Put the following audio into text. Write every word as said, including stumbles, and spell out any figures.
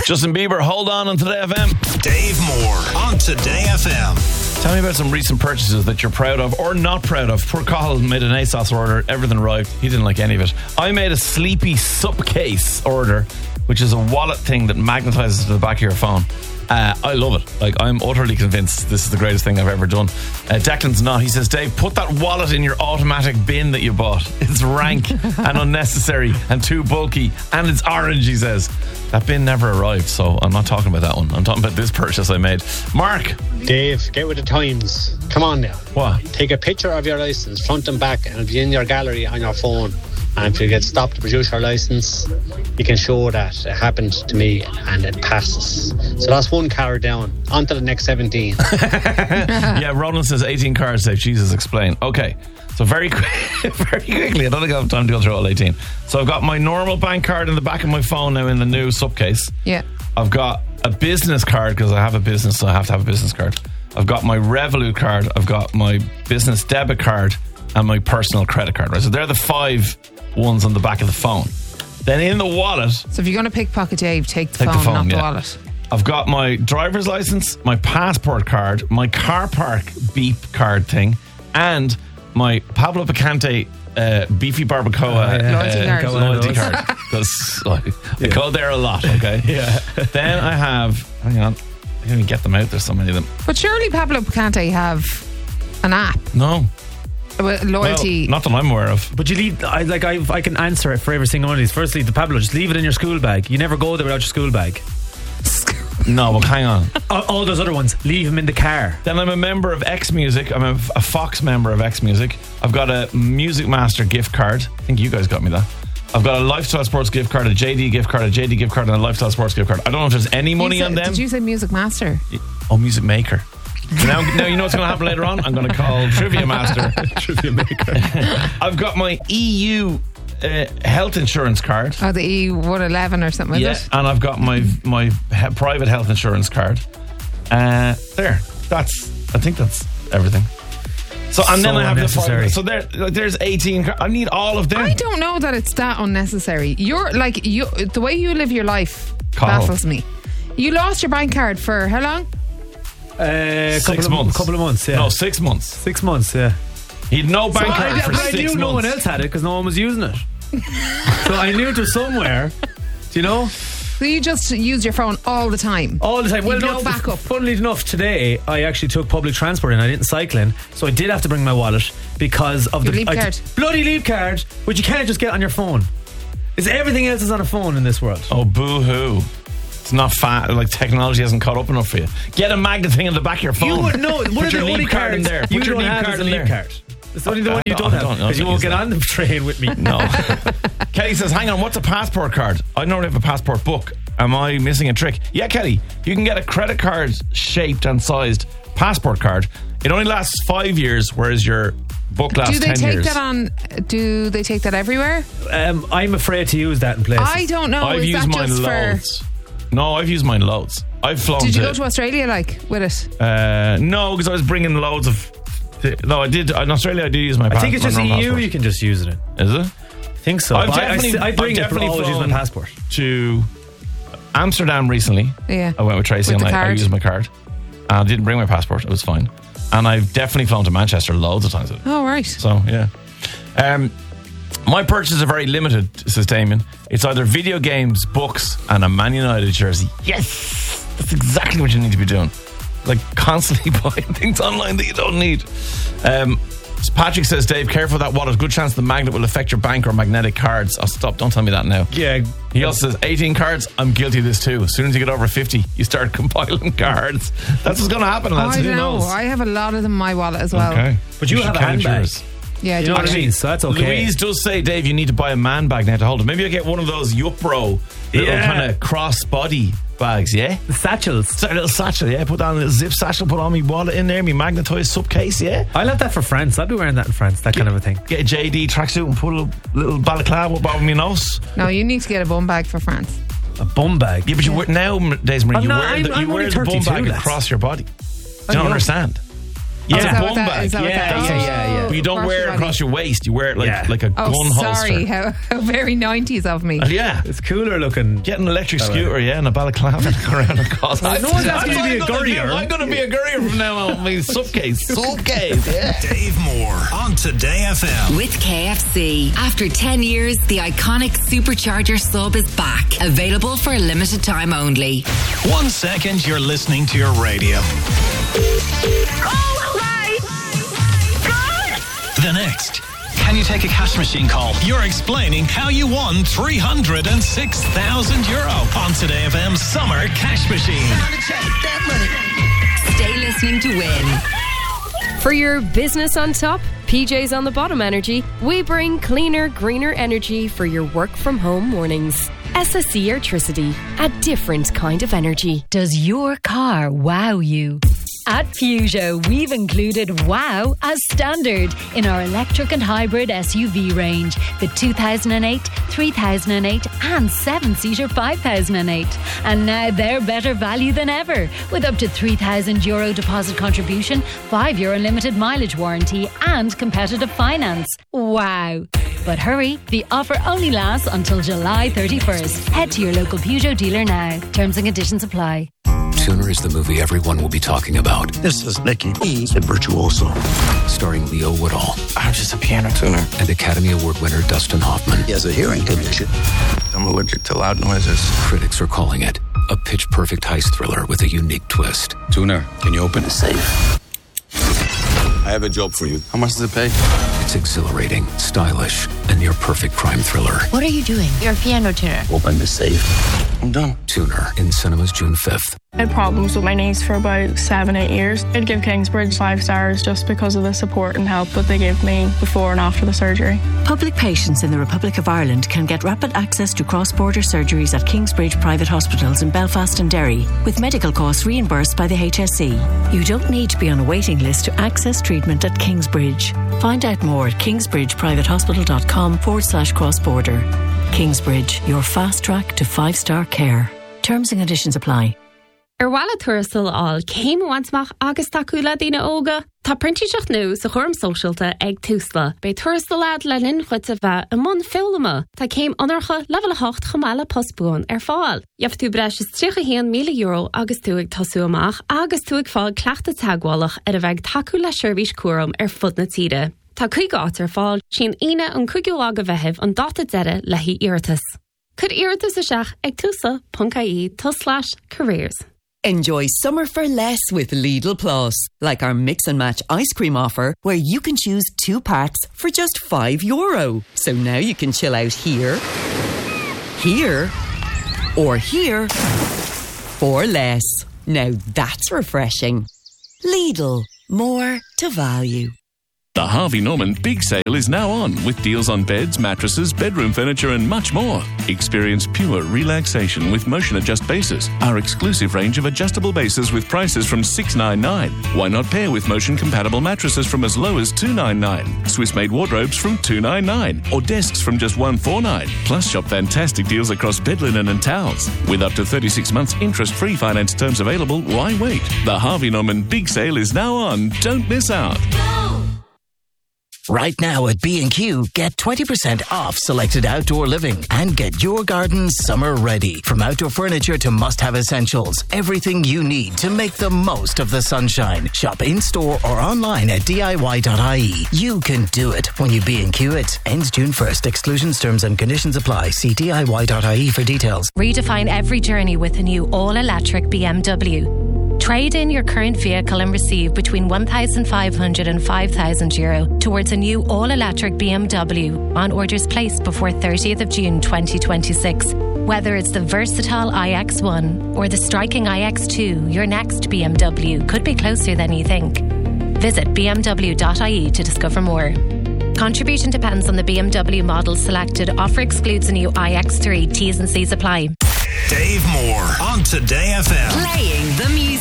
Justin Bieber, Hold On on Today F M. Dave Moore on Today F M. Tell me about some recent purchases that you're proud of or not proud of. Poor Cathal made an ASOS order. Everything arrived. He didn't like any of it. I made a Sleepy Supcase order, which is a wallet thing that magnetizes to the back of your phone. Uh, I love it. Like, I'm utterly convinced this is the greatest thing I've ever done. Uh, Declan's not. He says, Dave, put that wallet in your automatic bin that you bought. It's rank and unnecessary and too bulky, and it's orange, he says. That bin never arrived, so I'm not talking about that one. I'm talking about this purchase I made. Mark. Dave, get with the times. Come on now. What? Take a picture of your license, front and back, and it'll be in your gallery on your phone. And if you get stopped to produce your license, you can show that it happened to me and it passes. So that's one card down. On to the next seventeen. Yeah, Roland says eighteen cards safe. Jesus, explain. Okay, so very, quick, very quickly, I don't think I have time to go through all eighteen. So I've got my normal bank card in the back of my phone now in the new Supcase. Yeah. I've got a business card because I have a business, so I have to have a business card. I've got my Revolut card. I've got my business debit card and my personal credit card. Right, so they're the five ones on the back of the phone. Then in the wallet, So if you're going to pickpocket Dave, take the Take the phone, phone, not the yeah. wallet. I've got my driver's license, my passport card, my car park beep card thing, and my Pablo Picante uh, beefy barbacoa Uh, Loyalty card. uh, loyalty card. Because like, I go there a lot. Okay. Yeah. Then I have. Hang on, I can't even get them out. There's so many of them. But surely Pablo Picante have an app, No. with loyalty. Well, not that I'm aware of. But you leave, I, like I, I can answer it for every single one of these. Firstly, the Pablo, just leave it in your school bag. You never go there without your school bag. No, but hang on. All, all those other ones, leave them in the car. Then I'm a member of X Music. I'm a, a Fox member of X Music. I've got a Music Master gift card. I think you guys got me that. I've got a Lifestyle Sports gift card, a J D gift card, a J D gift card, and a Lifestyle Sports gift card. I don't know if there's any money You said- on them. Did you say Music Master? Oh, Music Maker. now, now you know what's going to happen later on? I'm going to call Trivia Master. Trivia maker. I've got my E U uh, health insurance card. Oh, the E one eleven or something, Yeah, is it? and I've got my my he- private health insurance card. Uh, there, that's. I think that's everything. So and then So I have the unnecessary. five, so there, like, there's eighteen. Car- I need all of them. I don't know that it's that unnecessary. You're like, you, the way you live your life Cathal. baffles me. You lost your bank card for how long? Uh, Six couple of, months. couple of months, yeah. No, six months. Six months, yeah. He had no bank So card I, for but I six knew months. no one else had it because no one was using it. So I knew it was somewhere. Do you know? So you just use your phone all the time. All the time. Well, You've no, no backup. Funnily enough, today I actually took public transport and I didn't cycle in, so I did have to bring my wallet because of Your the leap I card. did- bloody leap card, which you can't just get on your phone. Is everything else is on a phone in this world? Oh, boo-hoo. It's not fat. Like, technology hasn't caught up enough for you. Get a magnet thing on the back of your phone. You would know. One Put of your the only leap card in cards there. you Put your don't leap have card is a in leap there. card. It's the only the one you I don't don't- I have don't because you think won't it's get that. on the train with me. No. Kelly says, hang on, what's a passport card? I normally have a passport book. Am I missing a trick? Yeah, Kelly, you can get a credit card shaped and sized passport card. It only lasts five years, whereas your book lasts Do they ten take years. that on? Do they take that everywhere? Um, I'm afraid to use that in places. I don't know. I've Is used that mine just loads. No, I've used mine loads. I've flown for? Did you to, go to Australia like with it? uh, no, because I was bringing loads of. No, I did. In Australia, I do use my I passport. think it's just E U you can just use it in. Is it? I think so. I've But I, I, definitely, I bring I've it, but definitely always use my flown passport. to Amsterdam recently. Yeah. I went with Tracy With and the I, I card? used my card. And I didn't bring my passport. It was fine. And I've definitely flown to Manchester loads of times. Oh, right. So, yeah. Um, my purchases are very limited, says Damien. It's either video games, books, and a Man United jersey. Yes! That's exactly what you need to be doing. Like, constantly buying things online that you don't need. Um, Patrick says, Dave, careful that wallet. Good chance the magnet will affect your bank or magnetic cards. Oh, stop. Don't tell me that now. Yeah. He also says, eighteen cards, I'm guilty of this too. As soon as you get over fifty, you start compiling cards. That's what's going to happen, lads. I Who don't know. knows? I have a lot of them in my wallet as well. Okay. But you should have a count handbag. yours. Yeah, I You do. know what I mean? So that's okay. Louise does say, Dave, you need to buy a man bag now to hold it. Maybe I get one of those Yupro little Yeah. kind of cross body bags, yeah? The satchels. So a little satchel, yeah? Put on a little zip satchel, put on my wallet in there, my magnetized Supcase, yeah? I'll have that for France. I'll be wearing that in France, that kind of a thing. Get a J D tracksuit and put a little, little balaclava up over my nose. No, you need to get a bum bag for France. A bum bag. Yeah, but you wear, nowadays, Marie, I'm you not- wear I'm- the, you I'm wear only the bum thirty-two, bag lads. across your body. Do I you not know. understand? Yeah, is that bum what that- bag. is that what Yeah, that is? yeah, yeah, yeah. But you don't Across wear your it body. across your waist. You wear it like Yeah. like a Oh, gun sorry. holster. How, how very nineties of me. And yeah. It's cooler looking. Get an electric scooter, yeah, and a balaclava and go around the cost. Well, no one's asking you to be a I'm gonna gurrier. I'm going to be a gurrier from now on. My suitcase. Suitcase, yeah. Dave Moore on Today F M. With K F C. After ten years, the iconic Supercharger sub is back. Available for a limited time only. One second you're listening to your radio. The next, can you take a cash machine call? You're explaining how you won three hundred six thousand euro on Today F M's Summer Cash Machine. Stay listening to win. For your business on top, P J's on the bottom energy, we bring cleaner, greener energy for your work from home mornings. S S C Airtricity, a different kind of energy. Does your car wow you? At Peugeot, we've included WOW as standard in our electric and hybrid S U V range. The two thousand eight, three thousand eight and seven-seater five thousand eight. And now they're better value than ever, with up to three thousand euro deposit contribution, five year unlimited mileage warranty and competitive finance. Wow. But hurry, the offer only lasts until July thirty-first. Head to your local Peugeot dealer now. Terms and conditions apply. Tuner is the movie everyone will be talking about. This is Nicky. He's a virtuoso. Starring Leo Woodall. I'm just a piano tuner. And Academy Award winner Dustin Hoffman. He has a hearing condition. I'm allergic to loud noises. Critics are calling it a pitch-perfect heist thriller with a unique twist. Tuner, can you open the safe? I have a job for you. How much does it pay? It's exhilarating, stylish, and your perfect crime thriller. What are you doing? You're a piano tuner. Open the safe. I'm done. Tuner in cinemas June fifth. I had problems with my knees for about seven, eight years. I'd give Kingsbridge five stars just because of the support and help that they gave me before and after the surgery. Public patients in the Republic of Ireland can get rapid access to cross-border surgeries at Kingsbridge private hospitals in Belfast and Derry, with medical costs reimbursed by the H S E. You don't need to be on a waiting list to access treatment at Kingsbridge. Find out more at kingsbridgeprivatehospital.com forward slash cross-border. Kingsbridge, your fast track to five-star care. Terms and conditions apply. Ar bhalla tuairsil all céim bhaintach agus tacúla daoine óga, tá printíseach nó sa chorm socialta ag túsla. Bei tuairsil ad le linn chuite bheith a mun fillama, tá céim anarcha level hocht chamála postbúin ar fáil. Jaf tú breis is trícha híon míle euro agus tú ag tosú amach agus tú ag fáil cleachta tagwalach ar a bheith tacúla seirbhís cuaram ar fud na tíre. Tá chuig áit ar fáil sin ine an cuigiú aga bheitheh an data deire lehí iiritas. Cud iiritas a seach ag túsla.ie tá slash careers. Enjoy summer for less with Lidl Plus, like our mix and match ice cream offer where you can choose two packs for just five euro. So now you can chill out here, here, or here for less. Now that's refreshing. Lidl, more to value. The Harvey Norman Big Sale is now on with deals on beds, mattresses, bedroom furniture and much more. Experience pure relaxation with motion adjust bases. Our exclusive range of adjustable bases with prices from six ninety-nine. Why not pair with motion compatible mattresses from as low as two ninety-nine? Swiss made wardrobes from two ninety-nine or desks from just one forty-nine. Plus shop fantastic deals across bed linen and towels. With up to thirty-six months interest free finance terms available, why wait? The Harvey Norman Big Sale is now on. Don't miss out. Right now at B and Q, get twenty percent off selected outdoor living and get your garden summer ready. From outdoor furniture to must-have essentials, everything you need to make the most of the sunshine. Shop in-store or online at D I Y dot I E. You can do it when you B and Q it. Ends June first. Exclusions, terms and conditions apply. See D I Y dot I E for details. Redefine every journey with a new all-electric B M W. Trade in your current vehicle and receive between one thousand five hundred and five thousand euro towards a new all-electric B M W on orders placed before thirtieth of June twenty twenty-six. Whether it's the versatile i X one or the striking i X two, your next B M W could be closer than you think. Visit B M W dot I E to discover more. Contribution depends on the B M W model selected. Offer excludes a new i X three. T's and C's apply. Dave Moore on Today F M. Playing the music.